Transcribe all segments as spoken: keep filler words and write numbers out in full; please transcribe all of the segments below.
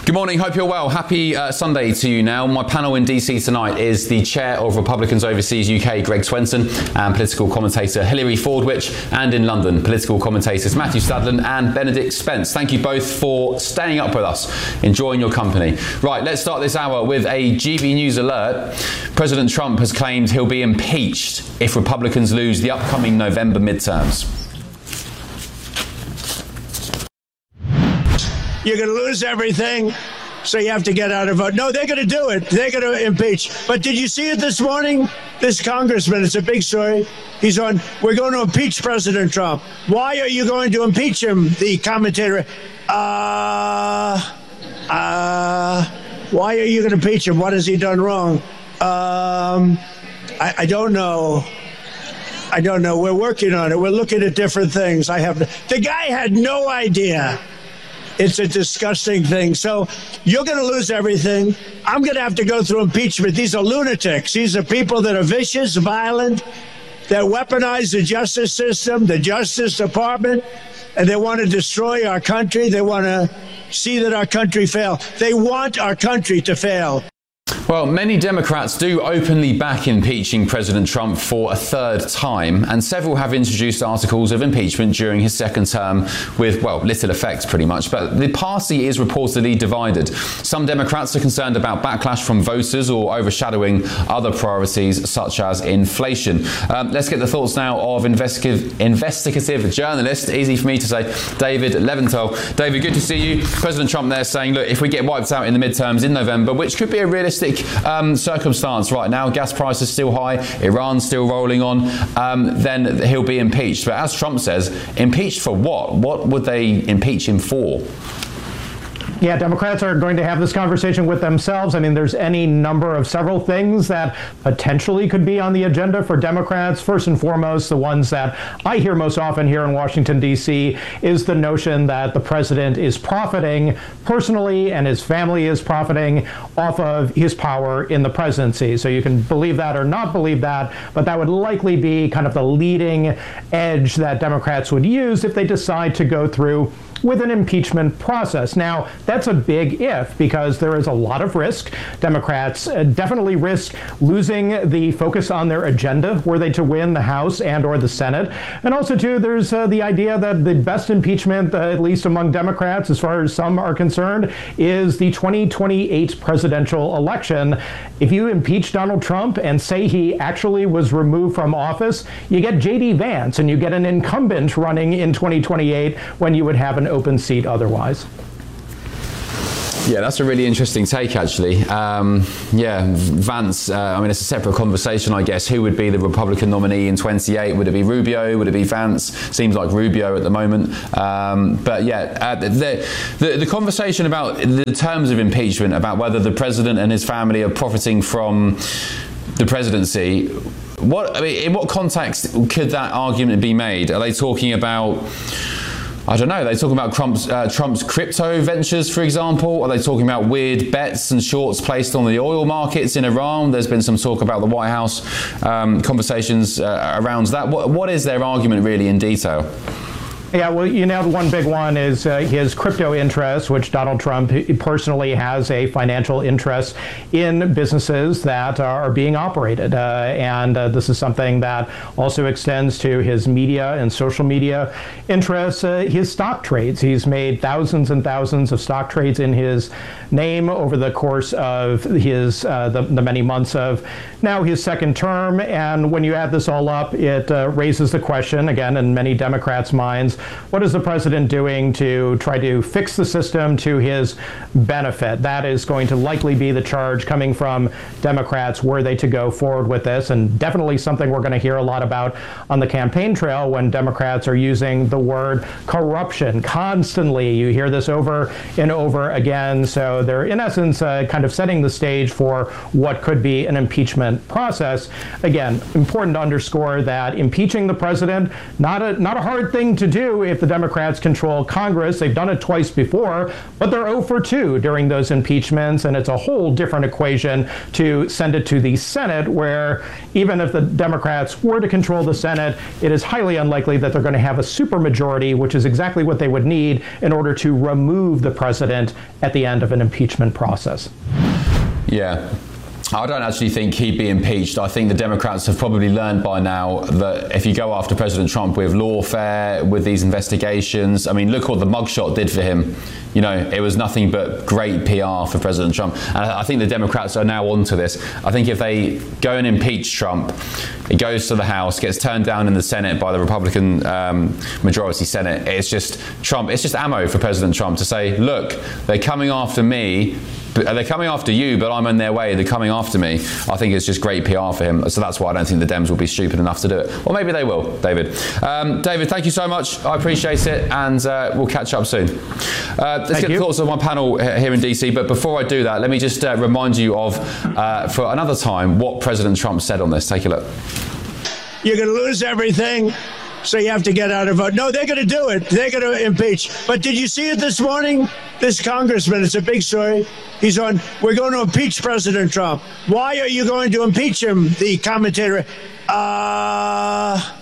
Good morning, hope you're well. Happy uh, Sunday to you now. My panel in D C tonight is the chair of Republicans Overseas U K, Greg Swenson, and political commentator Hilary Fordwich, and in London, political commentators Matthew Stadlen and Benedict Spence. Thank you both for staying up with us, enjoying your company. Right, let's start this hour with a G B News alert. President Trump has claimed he'll be impeached if Republicans lose the upcoming November midterms. You're going to lose everything, so you have to get out and vote. No, they're going to do it. They're going to impeach. But did you see it this morning? This congressman, it's a big story. He's on, we're going to impeach President Trump. Why are you going to impeach him? The commentator, uh, uh, why are you going to impeach him? What has he done wrong? Um, I, I don't know. I don't know. We're working on it. We're looking at different things. I have, the guy had no idea. It's a disgusting thing. So you're going to lose everything. I'm going to have to go through impeachment. These are lunatics. These are people that are vicious, violent, that weaponize the justice system, the Justice Department, and they want to destroy our country. They want to see that our country fail. They want our country to fail. Well, many Democrats do openly back impeaching President Trump for a third time, and several have introduced articles of impeachment during his second term with, well, little effect pretty much. But the party is reportedly divided. Some Democrats are concerned about backlash from voters or overshadowing other priorities such as inflation. Um, let's get the thoughts now of investigative, investigative journalist, easy for me to say, David Leventhal. David, good to see you. President Trump there saying, look, if we get wiped out in the midterms in November, which could be a realistic Um, circumstance right now, gas prices still high, Iran's still rolling on, um, then he'll be impeached. But as Trump says, impeached for what? What would they impeach him for? Yeah, Democrats are going to have this conversation with themselves. I mean, there's any number of several things that potentially could be on the agenda for Democrats. First and foremost, the ones that I hear most often here in Washington, D C, is the notion that the president is profiting personally and his family is profiting off of his power in the presidency. So you can believe that or not believe that, but that would likely be kind of the leading edge that Democrats would use if they decide to go through with an impeachment process. Now, that's a big if, because there is a lot of risk. Democrats uh, definitely risk losing the focus on their agenda were they to win the House and or the Senate. And also, too, there's uh, the idea that the best impeachment, uh, at least among Democrats, as far as some are concerned, is the twenty twenty-eight presidential election. If you impeach Donald Trump and say he actually was removed from office, you get J D Vance and you get an incumbent running in twenty twenty-eight when you would have an open seat otherwise. Yeah, that's a really interesting take, actually. Um, yeah, Vance, uh, I mean, it's a separate conversation, I guess. Who would be the Republican nominee in twenty-eight? Would it be Rubio? Would it be Vance? Seems like Rubio at the moment. Um, but yeah, uh, the, the, the conversation about the terms of impeachment, about whether the president and his family are profiting from the presidency, what, I mean, in what context could that argument be made? Are they talking about, I don't know, are they talking about Trump's, uh, Trump's crypto ventures, for example? Are they talking about weird bets and shorts placed on the oil markets in Iran? There's been some talk about the White House um, conversations uh, around that. What, what is their argument really in detail? Yeah, well, you know, the one big one is uh, his crypto interests, which Donald Trump personally has a financial interest in businesses that are being operated. Uh, and uh, this is something that also extends to his media and social media interests, uh, his stock trades. He's made thousands and thousands of stock trades in his name over the course of his uh, the, the many months of now his second term. And when you add this all up, it uh, raises the question, again, in many Democrats' minds, what is the president doing to try to fix the system to his benefit? That is going to likely be the charge coming from Democrats were they to go forward with this, and definitely something we're going to hear a lot about on the campaign trail when Democrats are using the word corruption constantly. You hear this over and over again. So they're, in essence, uh, kind of setting the stage for what could be an impeachment process. Again, important to underscore that impeaching the president, not a, not a hard thing to do. two if the Democrats control Congress. They've done it twice before, but they're zero for two during those impeachments, and it's a whole different equation to send it to the Senate, where even if the Democrats were to control the Senate, it is highly unlikely that they're going to have a supermajority, which is exactly what they would need in order to remove the president at the end of an impeachment process. Yeah. I don't actually think he'd be impeached. I think the Democrats have probably learned by now that if you go after President Trump with lawfare, with these investigations, I mean, look what the mugshot did for him. You know, it was nothing but great P R for President Trump. And I think the Democrats are now onto this. I think if they go and impeach Trump, it goes to the House, gets turned down in the Senate by the Republican um, majority Senate, it's just Trump, it's just ammo for President Trump to say, look, they're coming after me. They're coming after you, but I'm in their way. They're coming after me. I think it's just great P R for him. So that's why I don't think the Dems will be stupid enough to do it. Or maybe they will, David. Um, David, thank you so much. I appreciate it, and uh, we'll catch up soon. Uh, let's thank get you. the thoughts of my panel here in D C. But before I do that, let me just uh, remind you of, uh, for another time, what President Trump said on this. Take a look. You're going to lose everything. So you have to get out of vote. No, they're going to do it. They're going to impeach. But did you see it this morning? This congressman, it's a big story. He's on, we're going to impeach President Trump. Why are you going to impeach him? The commentator, uh,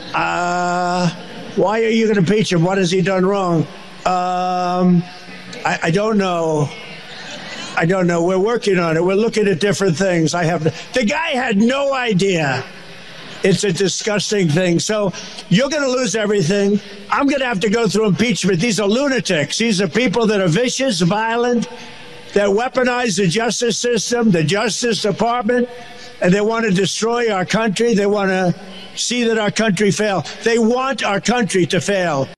uh, why are you going to impeach him? What has he done wrong? Um, I, I don't know. I don't know. We're working on it. We're looking at different things. I have, the guy had no idea. It's a disgusting thing. So you're going to lose everything. I'm going to have to go through impeachment. These are lunatics. These are people that are vicious, violent, that weaponize the justice system, the Justice Department, and they want to destroy our country. They want to see that our country fail. They want our country to fail.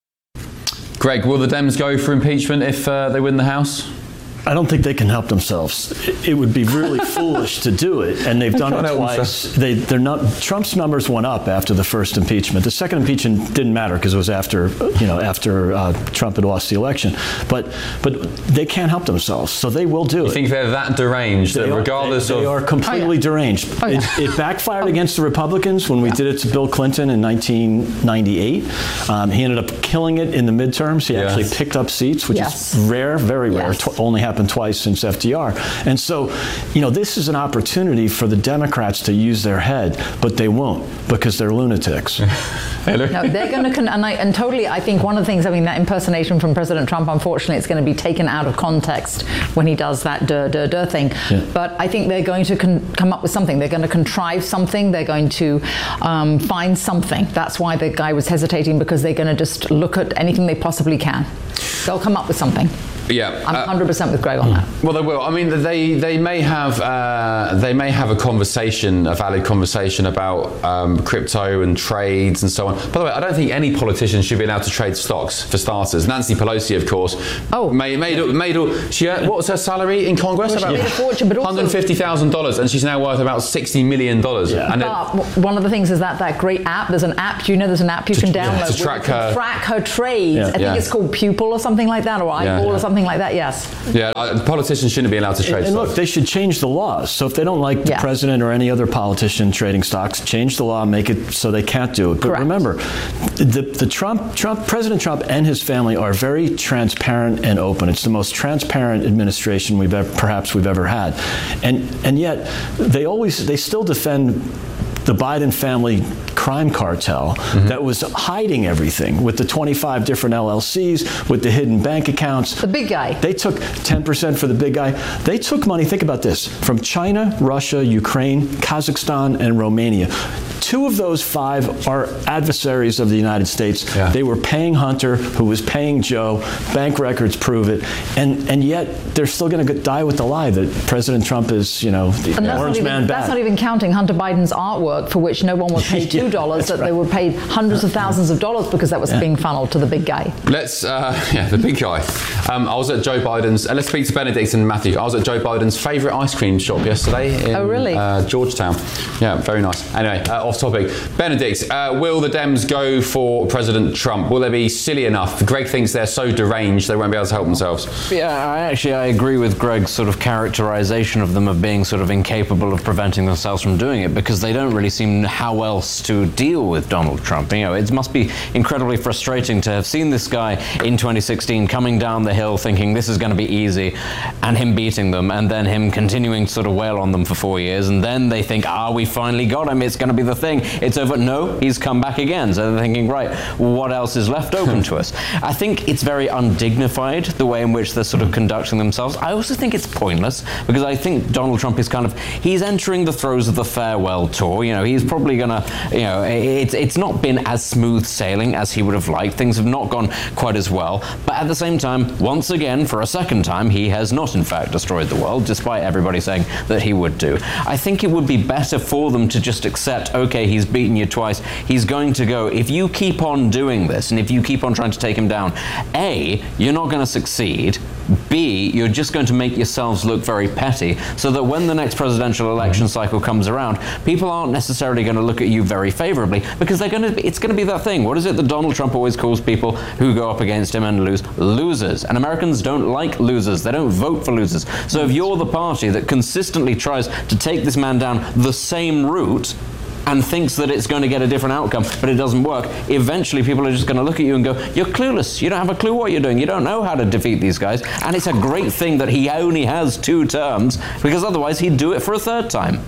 Greg, will the Dems go for impeachment if uh, they win the House? I don't think they can help themselves. It would be really foolish to do it, and they've done it twice. They, they're not. Trump's numbers went up after the first impeachment. The second impeachment didn't matter because it was after, you know, after uh, Trump had lost the election. But, but they can't help themselves, so they will do it. You think they're that deranged that regardless they, of? They are completely oh, yeah. deranged. Oh, yeah. it, it backfired against the Republicans when we yeah. did it to Bill Clinton in nineteen ninety-eight. Um, he ended up killing it in the midterms. He yes. actually picked up seats, which yes. is rare, very rare. Yes. Tw- only happened twice since F D R. And so, you know, this is an opportunity for the Democrats to use their head, but they won't because they're lunatics. No, they're going to, con- and, I, and totally, I think one of the things, I mean, that impersonation from President Trump, unfortunately, it's going to be taken out of context when he does that duh, duh, duh thing. Yeah. But I think they're going to con- come up with something. They're going to contrive something. They're going to um, find something. That's why the guy was hesitating, because they're going to just look at anything they possibly can. They'll come up with something. Yeah, I'm one hundred percent with Greg on that. Well, they will. I mean, they they may have uh, they may have a conversation, a valid conversation about um, crypto and trades and so on. By the way, I don't think any politician should be allowed to trade stocks, for starters. Nancy Pelosi, of course, oh, made made, made all, she earned, what was her salary in Congress? Well, she made a fortune, but also one hundred fifty thousand dollars, and she's now worth about sixty million dollars. Yeah. And but it, one of the things is that that great app. There's an app. Do you know there's an app you to, can download yeah, to track her track her trades? Yeah. I think yeah. it's called Pupil or something like that, or Eyeball yeah. or something like that. Yes. Yeah, uh, politicians shouldn't be allowed to trade and, and stocks. Look, they should change the laws. So if they don't like the yeah. president or any other politician trading stocks, change the law, make it so they can't do it. But Correct. remember, the, the Trump, Trump, President Trump and his family are very transparent and open. It's the most transparent administration we've ever, perhaps we've ever had, and and yet they always, they still defend the Biden family crime cartel mm-hmm. that was hiding everything with the twenty-five different L L Cs, with the hidden bank accounts. The big guy. They took ten percent for the big guy. They took money, think about this, from China, Russia, Ukraine, Kazakhstan, and Romania. Two of those five are adversaries of the United States. Yeah. They were paying Hunter, who was paying Joe. Bank records prove it. And and yet they're still going to die with the lie that President Trump is, you know, the and orange even, man bad. That's not even counting Hunter Biden's artwork, for which no one was paid two dollars, yeah, that right. they were paid hundreds of thousands of dollars because that was yeah. being funneled to the big guy. Let's, uh, yeah, the big guy. Um, I was at Joe Biden's, uh, let's speak to Benedict and Matthew. I was at Joe Biden's favourite ice cream shop yesterday in oh, really? uh, Georgetown. Yeah, very nice. Anyway, uh, off topic. Benedict, uh, will the Dems go for President Trump? Will they be silly enough? Greg thinks they're so deranged they won't be able to help themselves. Yeah, I actually I agree with Greg's sort of characterization of them of being sort of incapable of preventing themselves from doing it, because they don't really seem how else to deal with Donald Trump. You know, it must be incredibly frustrating to have seen this guy in twenty sixteen coming down the hill thinking this is going to be easy, and him beating them, and then him continuing to sort of wail on them for four years, and then they think, ah, we finally got him, it's going to be the thing, it's over. No, he's come back again. So they're thinking, right, well, what else is left open to us? I think it's very undignified, the way in which they're sort of conducting themselves. I also think it's pointless, because I think Donald Trump is kind of, he's entering the throes of the farewell tour. You know, he's probably going to, you know, it's, it's not been as smooth sailing as he would have liked. Things have not gone quite as well. But at the same time, once again, for a second time, he has not, in fact, destroyed the world, despite everybody saying that he would do. I think it would be better for them to just accept, okay, he's beaten you twice, he's going to go. If you keep on doing this, and if you keep on trying to take him down, A, you're not going to succeed. B, you're just going to make yourselves look very petty, so that when the next presidential election cycle comes around, people aren't necessarily going to look at you very favorably, because they're going to be, it's going to be that thing. What is it that Donald Trump always calls people who go up against him and lose? Losers. And Americans don't like losers. They don't vote for losers. So if you're the party that consistently tries to take this man down the same route and thinks that it's going to get a different outcome, but it doesn't work, eventually people are just going to look at you and go, you're clueless, you don't have a clue what you're doing, you don't know how to defeat these guys. And it's a great thing that he only has two terms, because otherwise he'd do it for a third time.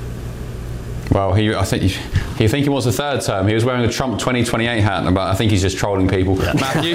Well, he, I think he, he think he wants a third term. He was wearing a Trump twenty twenty-eight hat, but I think he's just trolling people. Yeah. Matthew?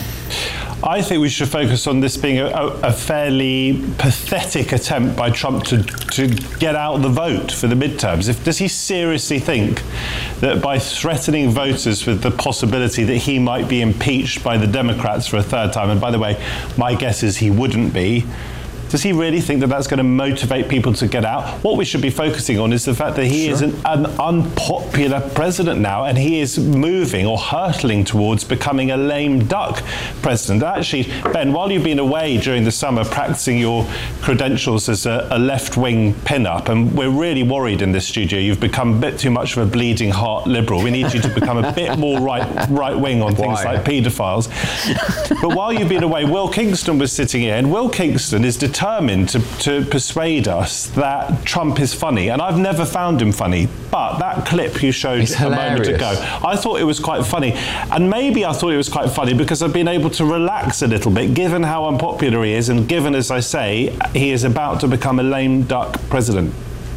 I think we should focus on this being a, a fairly pathetic attempt by Trump to, to get out the vote for the midterms. If, does he seriously think that by threatening voters with the possibility that he might be impeached by the Democrats for a third time, and by the way, my guess is he wouldn't be, does he really think that that's going to motivate people to get out? What we should be focusing on is the fact that he sure. is an, an unpopular president now, and he is moving or hurtling towards becoming a lame duck president. Actually, Ben, while you've been away during the summer practicing your credentials as a, a left-wing pin-up, and we're really worried in this studio, you've become a bit too much of a bleeding heart liberal. We need you to become a bit more right, right-wing on things Why? like paedophiles. But while you've been away, Will Kingston was sitting here, and Will Kingston is determined determined to, to persuade us that Trump is funny, and I've never found him funny, but that clip you showed it's a hilarious. moment ago, I thought it was quite funny, and maybe I thought it was quite funny because I've been able to relax a little bit, given how unpopular he is, and given, as I say, he is about to become a lame duck president.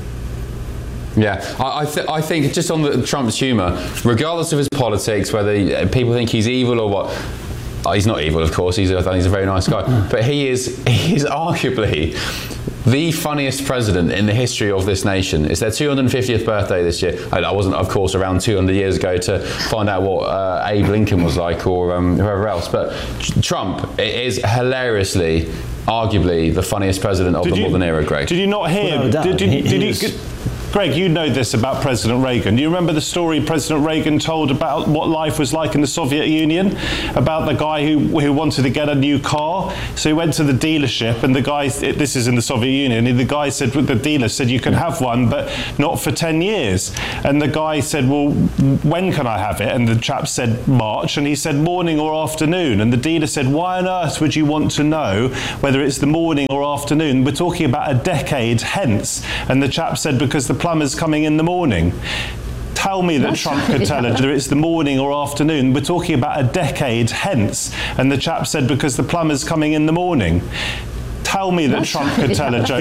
Yeah, I, I, th- I think just on the Trump's humour, regardless of his politics, whether people think he's evil or what, oh, he's not evil, of course. He's a, he's a very nice guy, but he is he is arguably the funniest president in the history of this nation. It's their two hundred fiftieth birthday this year. I, I wasn't, of course, around two hundred years ago to find out what uh, Abe Lincoln was like or um, whoever else. But Trump is hilariously, arguably, the funniest president of did the you, modern era. Greg, did you not hear? Well, no, did, did, he, did he he? Greg, you know this about President Reagan. Do you remember the story President Reagan told about what life was like in the Soviet Union? About the guy who, who wanted to get a new car? So he went to the dealership, and the guy, this is in the Soviet Union, and the guy said, the dealer said, you can have one, but not for ten years. And the guy said, well, when can I have it? And the chap said, March. And he said, morning or afternoon. And the dealer said, why on earth would you want to know whether it's the morning or afternoon? We're talking about a decade hence. And the chap said, because the plumber's coming in the morning. Tell me that Trump could tell her whether it's the morning or afternoon. We're talking about a decade hence. And the chap said, because the plumber's coming in the morning. Tell me that Trump could tell a joke.